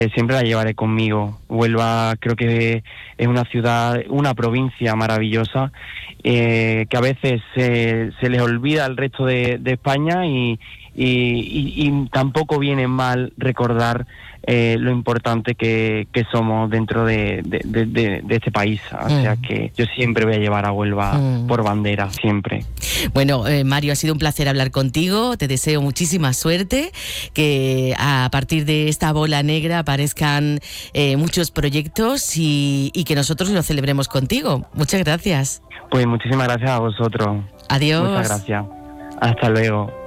siempre la llevaré conmigo. Huelva creo que es una ciudad, una provincia maravillosa, que a veces se les olvida al resto de España y tampoco viene mal recordar lo importante que somos dentro de este país. O sea que yo siempre voy a llevar a Huelva por bandera, siempre. Bueno, Mario, ha sido un placer hablar contigo, te deseo muchísima suerte, que a partir de esta bola negra aparezcan muchos proyectos y que nosotros lo celebremos contigo. Muchas gracias. Pues muchísimas gracias a vosotros. Adiós. Muchas gracias. Hasta luego.